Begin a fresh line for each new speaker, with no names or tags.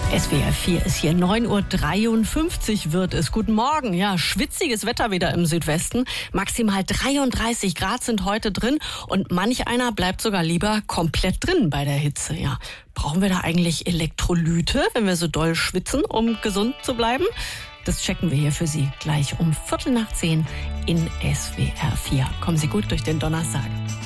SWR 4 ist hier, 9:53 Uhr wird es. Guten Morgen. Ja, schwitziges Wetter wieder im Südwesten. Maximal 33 Grad sind heute drin und manch einer bleibt sogar lieber komplett drin bei der Hitze. Ja, brauchen wir da eigentlich Elektrolyte, wenn wir so doll schwitzen, um gesund zu bleiben? Das checken wir hier für Sie gleich um 9:45 in SWR 4. Kommen Sie gut durch den Donnerstag.